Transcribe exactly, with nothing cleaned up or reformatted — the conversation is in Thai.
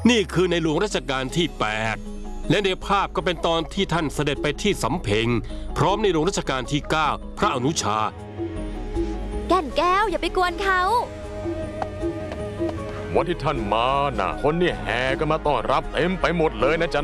นี่คือในหลวงรัชกาลที่แปดและในภาพก็เป็นตอนที่ท่านเสด็จไปที่สำเพ็งพร้อมในหลวงรัชกาลที่เก้าพระอนุชาแก่นแก้วอย่าไปกวนเขาวันที่ท่านมาน่ะคนนี่แห่กันมาต้อนรับเต็มไปหมดเลยนะจ๊ะ